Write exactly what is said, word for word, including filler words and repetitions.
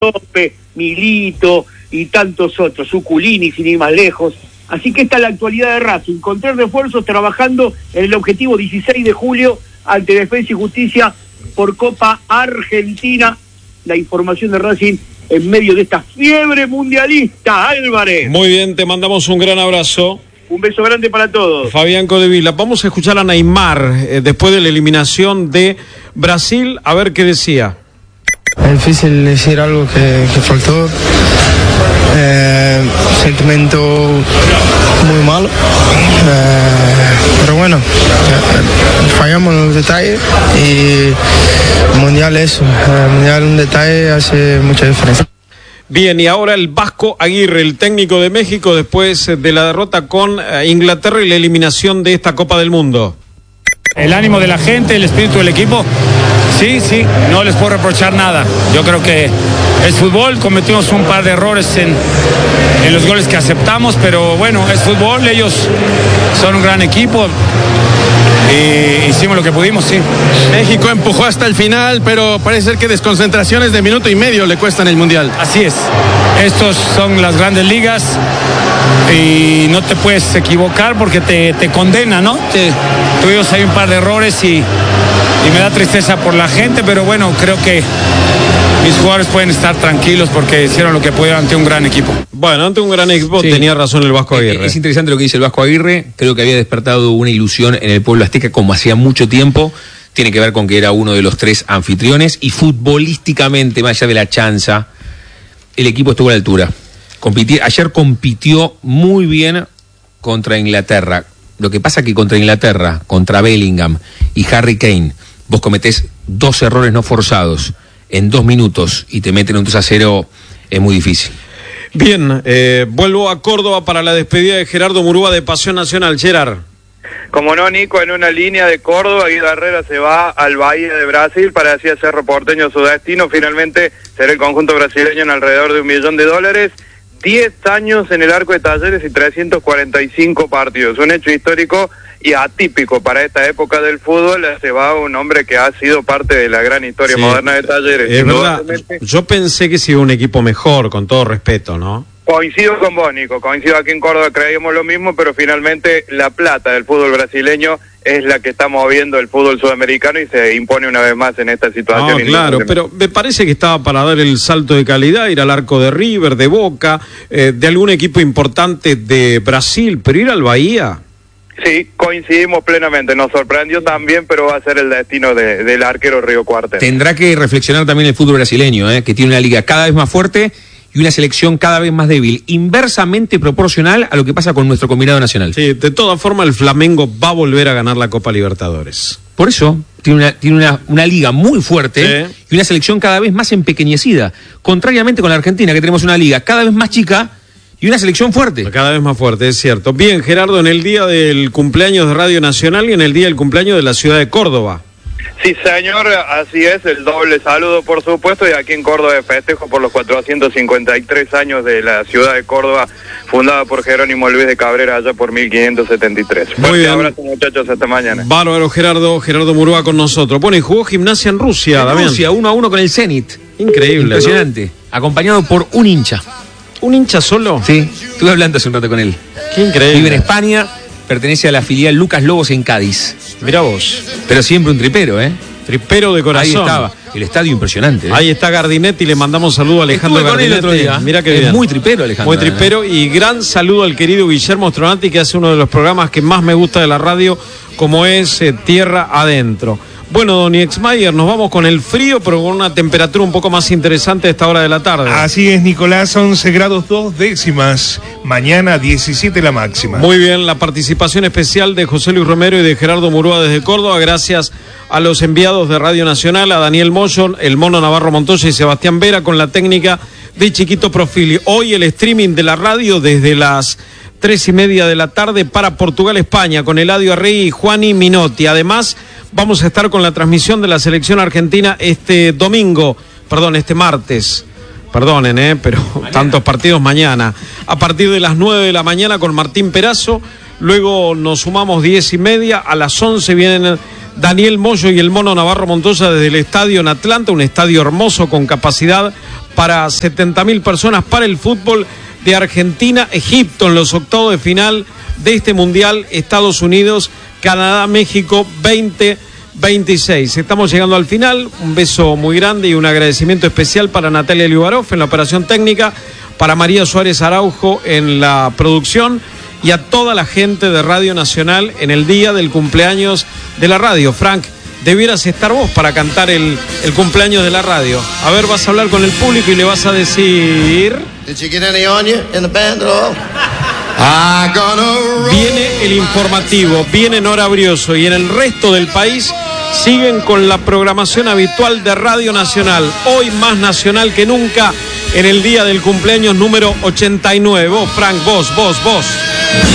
López, Milito y tantos otros, Suculini sin ir más lejos. Así que esta es la actualidad de Racing, con tres refuerzos trabajando en el objetivo dieciséis de julio ante Defensa y Justicia por Copa Argentina. La información de Racing en medio de esta fiebre mundialista, Álvarez. Muy bien, te mandamos un gran abrazo. Un beso grande para todos. Fabián Codevila, vamos a escuchar a Neymar eh, después de la eliminación de Brasil, a ver qué decía. Es difícil decir algo que, que faltó. Eh, sentimiento muy malo. Eh, pero bueno, eh, fallamos en los detalles y el mundial eso. El mundial un detalle hace mucha diferencia. Bien, y ahora el Vasco Aguirre, el técnico de México, después de la derrota con Inglaterra y la eliminación de esta Copa del Mundo. El ánimo de la gente, el espíritu del equipo, sí, sí, no les puedo reprochar nada. Yo creo que es fútbol, cometimos un par de errores en, en los goles que aceptamos, pero bueno, es fútbol, ellos son un gran equipo. Y hicimos lo que pudimos, sí. México empujó hasta el final, pero parece ser que desconcentraciones de minuto y medio le cuestan el Mundial. Así es. Estos son las grandes ligas y no te puedes equivocar porque te, te condena, ¿no? Sí. Tuvimos ahí un par de errores y, y me da tristeza por la gente, pero bueno, creo que mis jugadores pueden estar tranquilos porque hicieron lo que pudieron ante un gran equipo. Bueno, ante un gran equipo, sí. Tenía razón el Vasco Aguirre. Es interesante lo que dice el Vasco Aguirre. Creo que había despertado una ilusión en el pueblo azteca como hacía mucho tiempo. Tiene que ver con que era uno de los tres anfitriones y futbolísticamente, más allá de la chanza, el equipo estuvo a la altura. Compiti- ayer compitió muy bien contra Inglaterra. Lo que pasa es que contra Inglaterra, contra Bellingham y Harry Kane, vos cometés dos errores no forzados en dos minutos y te meten un dos a cero, es muy difícil. Bien, eh, vuelvo a Córdoba para la despedida de Gerardo Murúa de Pasión Nacional. Gerard. Como no, Nico, en una línea de Córdoba, Guido Herrera se va al Bahía de Brasil para así hacer Porteño su destino. Finalmente será el conjunto brasileño en alrededor de un millón de dólares. Diez años en el arco de Talleres y trescientos cuarenta y cinco partidos. Un hecho histórico y atípico para esta época del fútbol. Se va un hombre que ha sido parte de la gran historia sí, moderna de Talleres. Es verdad, yo pensé que se iba un equipo mejor, con todo respeto, ¿no? Coincido con vos, Nico, coincido. Aquí en Córdoba creíamos lo mismo, pero finalmente la plata del fútbol brasileño es la que está moviendo el fútbol sudamericano y se impone una vez más en esta situación. No, claro, pero me parece que estaba para dar el salto de calidad, ir al arco de River, de Boca, eh, de algún equipo importante de Brasil, pero ir al Bahía. Sí, coincidimos plenamente, nos sorprendió también, pero va a ser el destino de, del arquero Río Cuartel. Tendrá que reflexionar también el fútbol brasileño, eh, que tiene una liga cada vez más fuerte y una selección cada vez más débil, inversamente proporcional a lo que pasa con nuestro combinado nacional. Sí, de todas formas el Flamengo va a volver a ganar la Copa Libertadores. Por eso tiene una, tiene una, una liga muy fuerte sí. Y una selección cada vez más empequeñecida, contrariamente con la Argentina, que tenemos una liga cada vez más chica y una selección fuerte. Cada vez más fuerte, es cierto. Bien, Gerardo, en el día del cumpleaños de Radio Nacional y en el día del cumpleaños de la ciudad de Córdoba. Sí, señor, así es, el doble saludo, por supuesto, y aquí en Córdoba de festejo por los cuatrocientos cincuenta y tres años de la ciudad de Córdoba, fundada por Jerónimo Luis de Cabrera allá por mil quinientos setenta y tres. Muy bien. Un abrazo, muchachos, hasta mañana. Bárbaro, Gerardo, Gerardo Murúa con nosotros. Bueno, y jugó Gimnasia en Rusia, en Damián. Rusia, uno a uno con el Zenit. Increíble. Impresionante. ¿No? Acompañado por un hincha. ¿Un hincha solo? Sí, estuve hablando hace un rato con él. Qué increíble. Vive en España, pertenece a la filial Lucas Lobos en Cádiz. Mirá vos. Pero siempre un tripero, ¿eh? Tripero de corazón. Ahí estaba. El estadio impresionante, ¿eh? Ahí está Gardinetti, le mandamos saludo a Alejandro Gardinetti. Otro día. Mirá que es bien. Muy tripero, Alejandro. Muy tripero, ¿eh? Y gran saludo al querido Guillermo Stronati, que hace uno de los programas que más me gusta de la radio, como es eh, Tierra Adentro. Bueno, don Exmayer, nos vamos con el frío, pero con una temperatura un poco más interesante a esta hora de la tarde. Así es, Nicolás, once grados dos décimas. Mañana diecisiete la máxima. Muy bien, la participación especial de José Luis Romero y de Gerardo Murúa desde Córdoba, gracias a los enviados de Radio Nacional, a Daniel Moyo, el Mono Navarro Montoya y Sebastián Vera, con la técnica de Chiquito Profili. Hoy el streaming de la radio desde las tres y media de la tarde para Portugal, España, con Eladio Arrey y Juani Minotti. Además, vamos a estar con la transmisión de la selección argentina este domingo, perdón, este martes, perdonen, eh, pero mañana. Tantos partidos mañana, a partir de las nueve de la mañana con Martín Perazo, luego nos sumamos diez y media, a las once vienen Daniel Moyo y el Mono Navarro Montoya desde el estadio en Atlanta, un estadio hermoso con capacidad para setenta mil personas para el fútbol de Argentina-Egipto en los octavos de final de este Mundial Estados Unidos, Canadá, México veinte veintiséis. Estamos llegando al final. Un beso muy grande y un agradecimiento especial para Natalia Liubarov en la operación técnica, para María Suárez Araujo en la producción y a toda la gente de Radio Nacional en el día del cumpleaños de la radio. Frank, debieras estar vos para cantar el, el cumpleaños de la radio. A ver, vas a hablar con el público y le vas a decir... Viene el informativo, viene Nora Brioso y en el resto del país siguen con la programación habitual de Radio Nacional. Hoy más nacional que nunca en el día del cumpleaños número ochenta y nueve. Vos, Frank, vos, vos, vos.